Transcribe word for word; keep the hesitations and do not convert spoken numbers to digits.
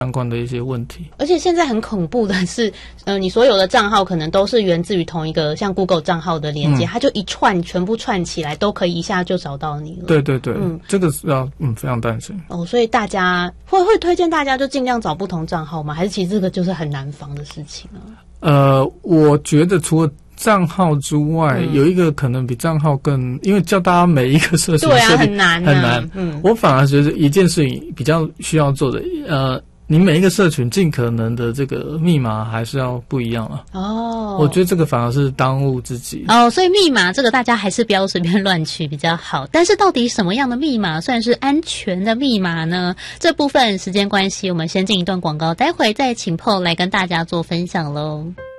相关的一些问题。 而且现在很恐怖的是，呃，你所有的账号可能都是源自于同一个像 Google 账号的连接，嗯、它就一串全部串起来，都可以一下就找到你了。 对对对，嗯，这个是要嗯非常担心哦。所以大家会会推荐大家就尽量找不同账号吗？还是其实这个就是很难防的事情啊？ 呃，我觉得除了账号之外、嗯，有一个可能比账号更，因为叫大家每一个社群对啊很难、啊、 很难。嗯，我反而觉得一件事情比较需要做的，呃，你每一个社群尽可能的这个密码还是要不一样了。哦，我觉得这个反而是当务之急。 哦，所以密码这个大家还是不要随便乱取比较好。但是到底什么样的密码算是安全的密码呢？这部分时间关系，我们先进一段广告，待会再请 Paul 来跟大家做分享喽。